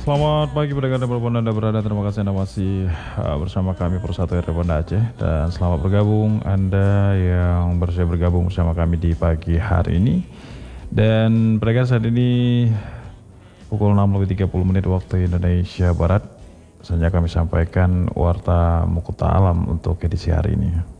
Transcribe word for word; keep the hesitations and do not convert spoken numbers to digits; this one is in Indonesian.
Selamat pagi pendengar dan dimanapun Anda berada. Terima kasih Anda masih uh, bersama kami Persatu R T Banda Aceh. Dan selamat bergabung Anda yang bersedia bergabung bersama kami di pagi hari ini. Dan pendengar saat ini pukul enam lebih tiga puluh menit waktu Indonesia Barat. Saatnya kami sampaikan Warta Mukuta Alam untuk edisi hari ini.